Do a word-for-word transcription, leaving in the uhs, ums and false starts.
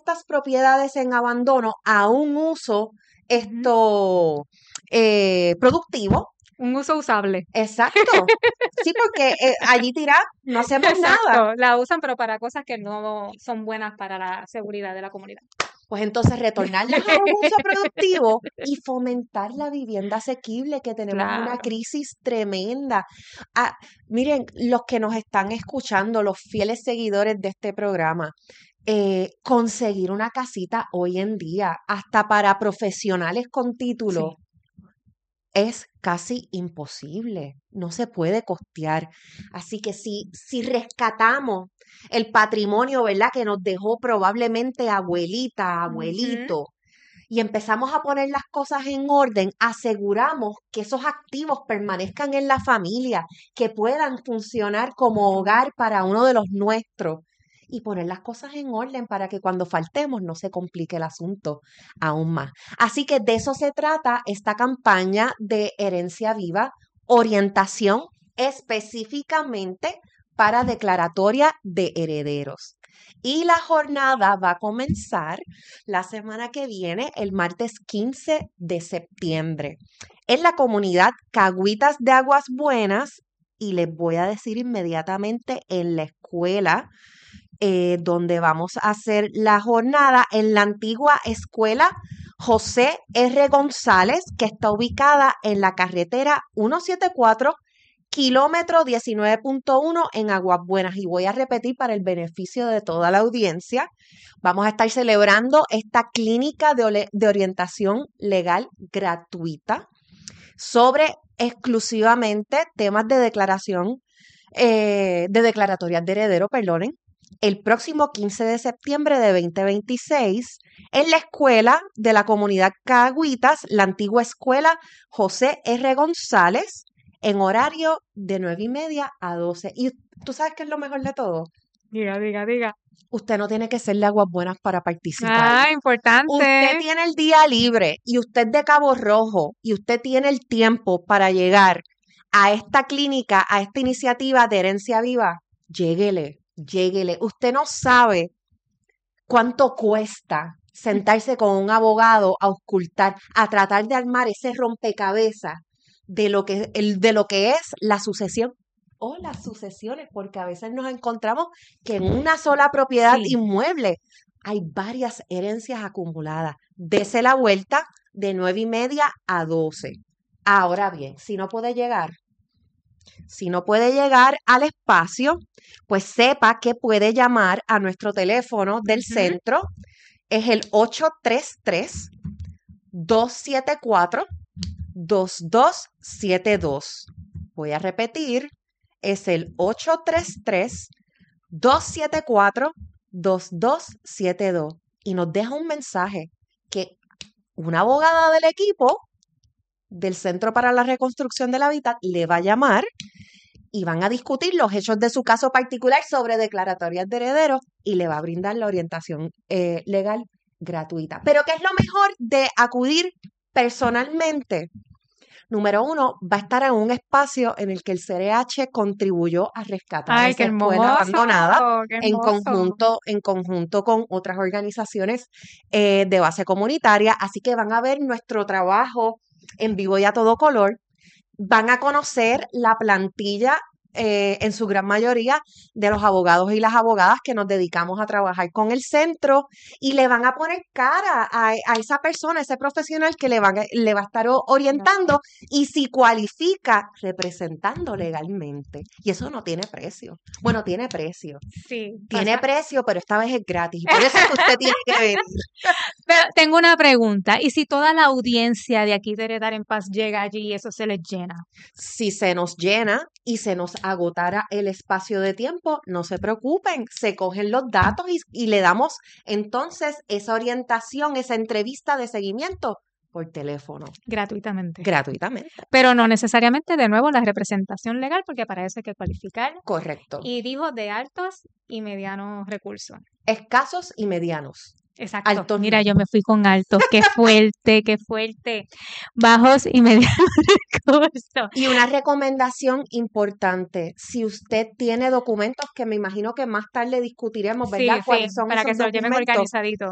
estas propiedades en abandono a un uso esto uh-huh. eh, productivo. Un uso usable. Exacto. Sí, porque eh, allí tirá, no hacemos Exacto. nada. La usan, pero para cosas que no son buenas para la seguridad de la comunidad. Pues entonces retornarlas a un uso productivo y fomentar la vivienda asequible, que tenemos claro. una crisis tremenda. Ah, miren, los que nos están escuchando, los fieles seguidores de este programa, eh, conseguir una casita hoy en día, hasta para profesionales con título, sí. es casi imposible, no se puede costear. Así que si, si rescatamos el patrimonio, ¿verdad?, que nos dejó probablemente abuelita, abuelito, uh-huh. y empezamos a poner las cosas en orden, aseguramos que esos activos permanezcan en la familia, que puedan funcionar como hogar para uno de los nuestros. Y poner las cosas en orden para que cuando faltemos no se complique el asunto aún más. Así que de eso se trata esta campaña de Herencia Viva, orientación específicamente para declaratoria de herederos. Y la jornada va a comenzar la semana que viene, el martes quince de septiembre, en la comunidad Cagüitas de Aguas Buenas, y les voy a decir inmediatamente en la escuela Eh, donde vamos a hacer la jornada, en la antigua escuela José R. González, que está ubicada en la carretera ciento setenta y cuatro, kilómetro diecinueve punto uno en Aguas Buenas. Y voy a repetir para el beneficio de toda la audiencia, vamos a estar celebrando esta clínica de, ole- de orientación legal gratuita sobre exclusivamente temas de declaración, eh, de declaratorias de heredero, perdonen, el próximo quince de septiembre de veinte veintiséis en la escuela de la comunidad Cagüitas, la antigua escuela José R. González, en horario de nueve y media a doce. Y tú sabes qué es lo mejor de todo. Diga, diga, diga. Usted no tiene que ser de Aguas Buenas para participar. Ah, importante. Usted tiene el día libre y usted de Cabo Rojo y usted tiene el tiempo para llegar a esta clínica, a esta iniciativa de Herencia Viva. Lléguele. Lléguele. Usted no sabe cuánto cuesta sentarse con un abogado a auscultar, a tratar de armar ese rompecabezas de lo que, el, de lo que es la sucesión o las sucesiones, porque a veces nos encontramos que en una sola propiedad sí. inmueble hay varias herencias acumuladas. Dese la vuelta de nueve y media a doce. Ahora bien, si no puede llegar, Si no puede llegar al espacio, pues sepa que puede llamar a nuestro teléfono del uh-huh. centro. Es el ocho tres tres, dos siete cuatro, dos dos siete dos. Voy a repetir, es el ocho tres tres, dos siete cuatro, dos dos siete dos. Y nos deja un mensaje que una abogada del equipo del Centro para la Reconstrucción del Hábitat le va a llamar y van a discutir los hechos de su caso particular sobre declaratorias de herederos y le va a brindar la orientación eh, legal gratuita. Pero ¿qué es lo mejor de acudir personalmente? Número uno, va a estar en un espacio en el que el C R H contribuyó a rescatar Ay, esa qué escuela hermoso, abandonada qué en hermoso. conjunto, en conjunto con otras organizaciones eh, de base comunitaria. Así que van a ver nuestro trabajo en vivo y a todo color. Van a conocer la plantilla eh, en su gran mayoría de los abogados y las abogadas que nos dedicamos a trabajar con el centro y le van a poner cara a, a esa persona, a ese profesional que le, van a, le va a estar orientando y si cualifica, representando legalmente. Y eso no tiene precio. Bueno, tiene precio. Sí. Tiene pasa. precio, pero esta vez es gratis. Por eso es que usted tiene que venir. Pero tengo una pregunta. ¿Y si toda la audiencia de aquí de Heredar en Paz llega allí y eso se les llena? Si se nos llena y se nos agotara el espacio de tiempo, no se preocupen, se cogen los datos y, y le damos entonces esa orientación, esa entrevista de seguimiento por teléfono. Gratuitamente. Gratuitamente. Pero no necesariamente, de nuevo, la representación legal, porque para eso hay que cualificar. Correcto. Y dijo de altos y medianos recursos. Escasos y medianos. Exacto. Altos. Mira, yo me fui con altos. Qué fuerte, qué fuerte. Bajos y medianos recursos. Y una recomendación importante. Si usted tiene documentos, que me imagino que más tarde discutiremos, ¿verdad? Sí, ¿Cuáles sí, son para esos que se lo lleven documentos? organizadito.